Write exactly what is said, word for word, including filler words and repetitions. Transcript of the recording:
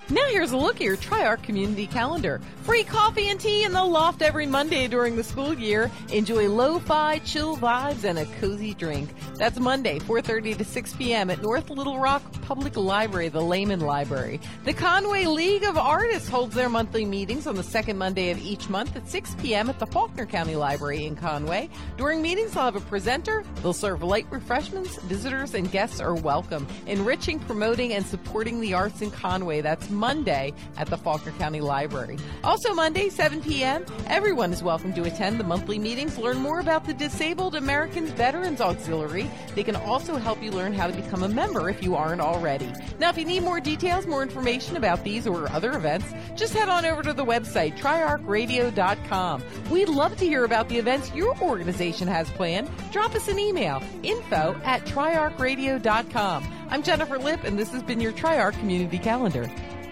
Now here's a look at your Tri-Arc community calendar. Free coffee and tea in the loft every Monday during the school year. Enjoy lo-fi, chill vibes, and a cozy drink. That's Monday, four thirty to six p.m. at North Little Rock Public Library, the Lehman Library. The Conway League of Artists holds their monthly meetings on the second Monday of each month at six p.m. at the Faulkner County Library in Conway. During meetings, they'll have a presenter. They'll serve light refreshments. Visitors and guests are welcome. Enriching, promoting, and supporting the arts in Conway. That's Monday at the Faulkner County Library. Also Monday, seven p.m., everyone is welcome to attend the monthly meetings. Learn more about the Disabled Americans Veterans Auxiliary. They can also help you learn how to become a member if you aren't already. Now, if you need more details, more information about these or other events, just head on over to the website, tri arc radio dot com. We'd love to hear about the events your organization has planned. Drop us an email, info at tri arc radio dot com. I'm Jennifer Lipp, and this has been your Tri-Arc Community Calendar.